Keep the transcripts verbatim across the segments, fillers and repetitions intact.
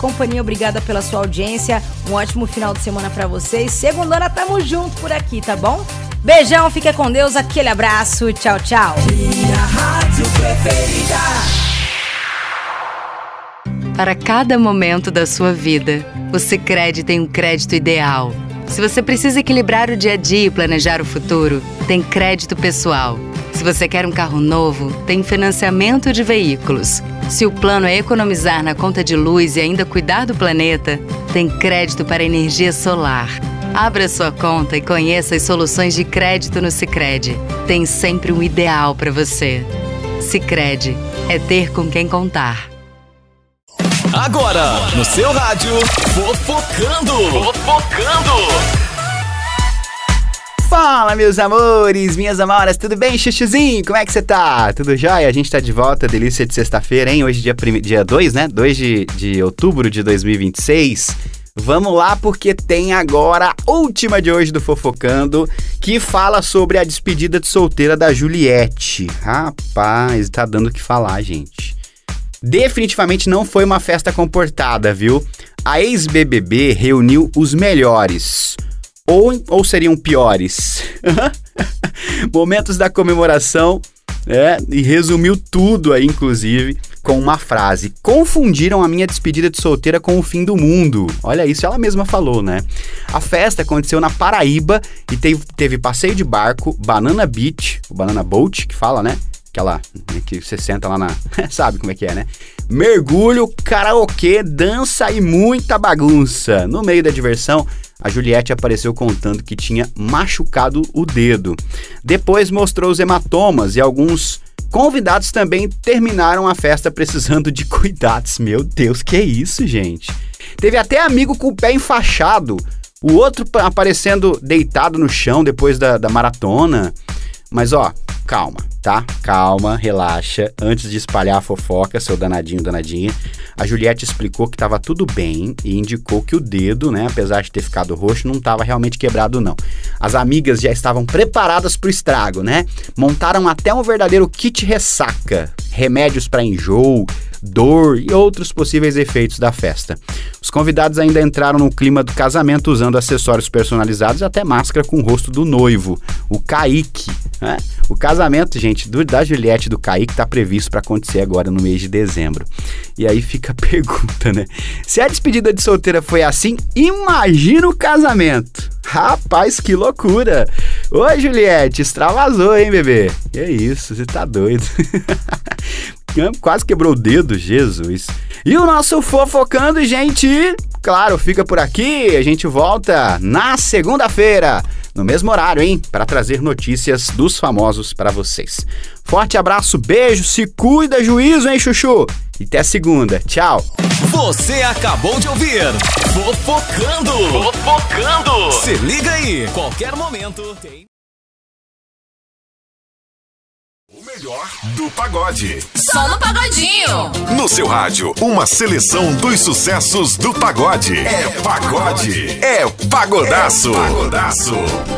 companhia, obrigada pela sua audiência. Um ótimo final de semana pra vocês. Segundona, tamo junto por aqui, tá bom? Beijão, fica com Deus, aquele abraço, tchau, tchau. Minha rádio preferida. Para cada momento da sua vida, o Sicredi tem um crédito ideal. Se você precisa equilibrar o dia a dia e planejar o futuro, tem crédito pessoal. Se você quer um carro novo, tem financiamento de veículos. Se o plano é economizar na conta de luz e ainda cuidar do planeta, tem crédito para energia solar. Abra sua conta e conheça as soluções de crédito no Sicredi. Tem sempre um ideal para você. Sicredi, é ter com quem contar. Agora, no seu rádio, Fofocando. Fofocando. Fala, meus amores, minhas amoras, tudo bem, chuchuzinho? Como é que você tá? Tudo jóia? A gente tá de volta, delícia de sexta-feira, hein? Hoje dia, prim... dia dois, né? dois de, de outubro de dois mil e vinte e seis. Vamos lá, porque tem agora a última de hoje do Fofocando, que fala sobre a despedida de solteira da Juliette. Rapaz, tá dando o que falar, gente. Definitivamente não foi uma festa comportada, viu? A ex-B B B reuniu os melhores. Ou, ou seriam piores? Momentos da comemoração, é, e resumiu tudo aí, inclusive, com uma frase. Confundiram a minha despedida de solteira com o fim do mundo. Olha isso, ela mesma falou, né? A festa aconteceu na Paraíba e teve, teve passeio de barco, Banana Beach, o Banana Boat, que fala, né? Aquela que você senta lá na... sabe como é que é, né? Mergulho, karaokê, dança e muita bagunça. No meio da diversão, a Juliette apareceu contando que tinha machucado o dedo. Depois mostrou os hematomas e alguns convidados também terminaram a festa precisando de cuidados. Meu Deus, que isso, gente? Teve até amigo com o pé enfaixado, o outro aparecendo deitado no chão depois da, da maratona. Mas ó, calma, tá? Calma, relaxa. Antes de espalhar a fofoca, seu danadinho, danadinha, a Juliette explicou que tava tudo bem e indicou que o dedo, né, apesar de ter ficado roxo, não tava realmente quebrado, não. As amigas já estavam preparadas pro estrago, né? Montaram até um verdadeiro kit ressaca, remédios para enjoo, dor e outros possíveis efeitos da festa. Os convidados ainda entraram no clima do casamento usando acessórios personalizados e até máscara com o rosto do noivo, o Kaique, né? O casamento, gente, do, da Juliette e do Kaique tá previsto para acontecer agora no mês de dezembro. E aí fica a pergunta, né? Se a despedida de solteira foi assim, imagina o casamento. Rapaz, que loucura! Oi, Juliette, extravasou, hein, bebê? Que isso, você tá doido. Quase quebrou o dedo, Jesus. E o nosso Fofocando, gente, claro, fica por aqui. A gente volta na segunda-feira, no mesmo horário, hein? Para trazer notícias dos famosos para vocês. Forte abraço, beijo, se cuida, juízo, hein, chuchu? E até segunda. Tchau. Você acabou de ouvir Fofocando. Fofocando. Se liga aí, qualquer momento tem... O melhor do pagode. Só no Pagodinho. No seu rádio, uma seleção dos sucessos do pagode. É pagode. É pagodaço. É pagodaço.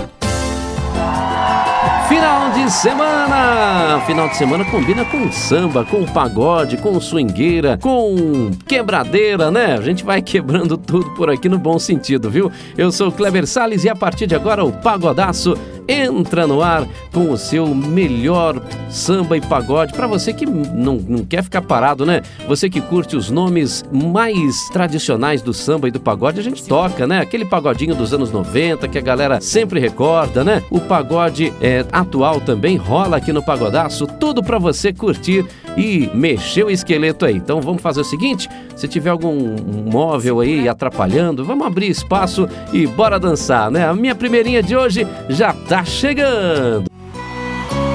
Final de semana! Final de semana combina com samba, com pagode, com swingueira, com quebradeira, né? A gente vai quebrando tudo por aqui no bom sentido, viu? Eu sou o Kleber Salles e a partir de agora o Pagodaço entra no ar com o seu melhor samba e pagode. Pra você que não, não quer ficar parado, né? Você que curte os nomes mais tradicionais do samba e do pagode, a gente toca, né? Aquele pagodinho dos anos noventa que a galera sempre recorda, né? O pagode é, atual também rola aqui no Pagodaço, tudo pra você curtir e mexer o esqueleto aí. Então vamos fazer o seguinte, se tiver algum móvel aí atrapalhando, vamos abrir espaço e bora dançar, né? A minha primeirinha de hoje já tá chegando.